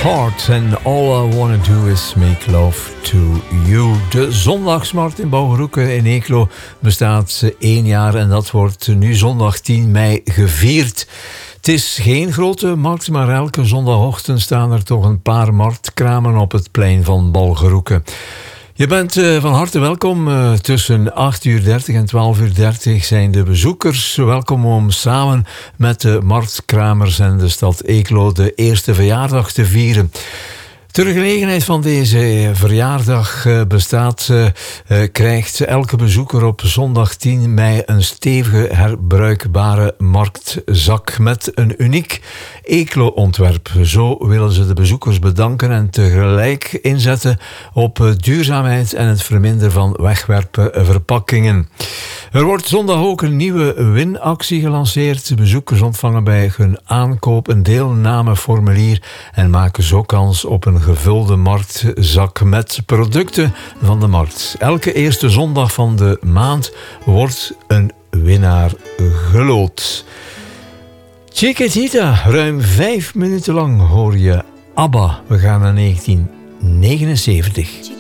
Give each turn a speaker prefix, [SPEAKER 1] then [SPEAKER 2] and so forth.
[SPEAKER 1] Heart and all I wanna do is make love to you. De zondagsmarkt in Bouwgeroeken in Eeklo bestaat 1 jaar en dat wordt nu zondag 10 mei gevierd. Het is geen grote markt, maar elke zondagochtend staan er toch een paar marktkramen op het plein van Bouwgeroeken. Je bent van harte welkom. Tussen 8:30 en 12:30 zijn de bezoekers welkom om samen met de marktkramers en de stad Eeklo de eerste verjaardag te vieren. Ter gelegenheid van deze verjaardag krijgt elke bezoeker op zondag 10 mei een stevige herbruikbare marktzak met een uniek Eeklo-ontwerp. Zo willen ze de bezoekers bedanken en tegelijk inzetten op duurzaamheid en het verminderen van wegwerpverpakkingen. Er wordt zondag ook een nieuwe winactie gelanceerd. De bezoekers ontvangen bij hun aankoop een deelnameformulier en maken zo kans op een gevulde marktzak met producten van de markt. Elke eerste zondag van de maand wordt een winnaar geloot. Chiquitita, ruim 5 minuten lang hoor je ABBA. We gaan naar 1979.